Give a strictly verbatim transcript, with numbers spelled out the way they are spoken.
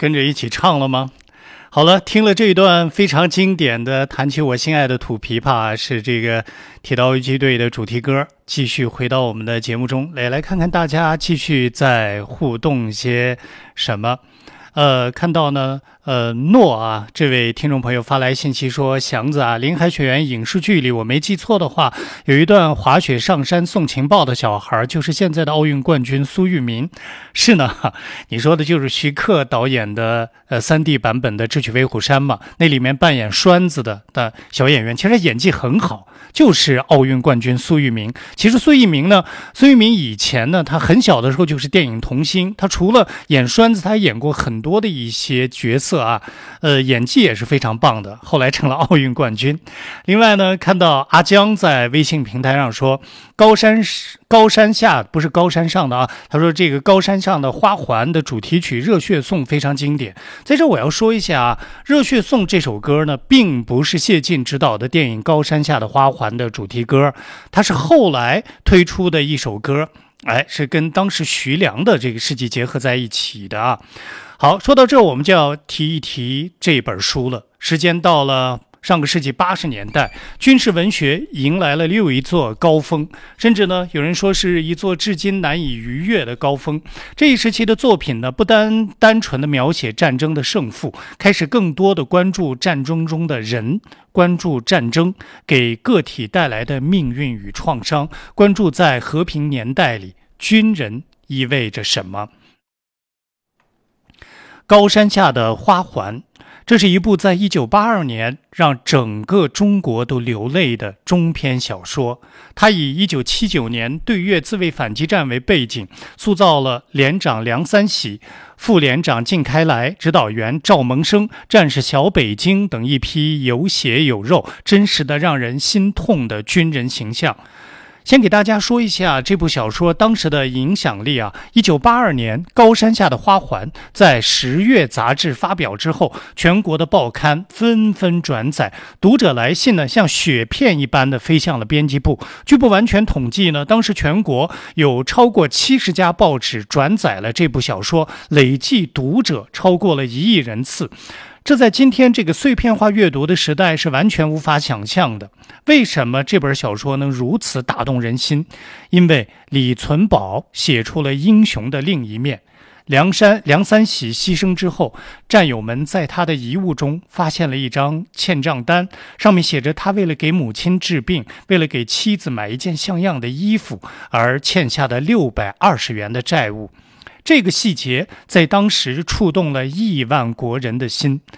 跟着一起唱了吗？好了，听了这一段非常经典的弹起我心爱的土琵琶，是这个铁道游击队的主题歌。继续回到我们的节目中来，来看看大家继续在互动些什么。呃，看到呢，呃，诺啊，这位听众朋友发来信息说，祥子啊，林海雪原影视剧里我没记错的话，有一段滑雪上山送情报的小孩，就是现在的奥运冠军苏玉民。是呢，你说的就是徐克导演的呃 三 D 版本的《智取威虎山》嘛？那里面扮演栓子的的小演员，其实演技很好，就是奥运冠军苏玉民。其实苏玉民呢，苏玉民以前呢，他很小的时候就是电影童星，他除了演栓子，他还演过很多的一些角色啊，呃，演技也是非常棒的。后来成了奥运冠军。另外呢，看到阿江在微信平台上说，高山高山下不是高山上的啊，他说这个高山上的花环的主题曲《热血颂》非常经典。在这我要说一下啊，《热血颂》这首歌呢，并不是谢晋执导的电影《高山下的花环》的主题歌，它是后来推出的一首歌，哎，是跟当时徐良的这个事迹结合在一起的啊。好，说到这我们就要提一提这本书了。时间到了上个世纪八十年代，军事文学迎来了又一座高峰，甚至呢，有人说是一座至今难以逾越的高峰。这一时期的作品呢，不单单纯的描写战争的胜负，开始更多的关注战争中的人，关注战争给个体带来的命运与创伤，关注在和平年代里军人意味着什么。高山下的花环，这是一部在一九八二年让整个中国都流泪的中篇小说。它以一九七九年对越自卫反击战为背景，塑造了连长梁三喜、副连长靳开来、指导员赵萌生、战士小北京等一批有血有肉、真实的让人心痛的军人形象。先给大家说一下这部小说当时的影响力啊！一九八二年，《高山下的花环》在《十月》杂志发表之后，全国的报刊纷纷转载，读者来信呢像雪片一般的飞向了编辑部。据不完全统计呢，当时全国有超过七十家报纸转载了这部小说，累计读者超过了一亿人次。这在今天这个碎片化阅读的时代是完全无法想象的。为什么这本小说能如此打动人心？因为李存葆写出了英雄的另一面。梁山梁三喜牺牲之后，战友们在他的遗物中发现了一张欠账单，上面写着他为了给母亲治病，为了给妻子买一件像样的衣服而欠下的六百二十元的债务。这个细节在当时触动了亿万国人的心。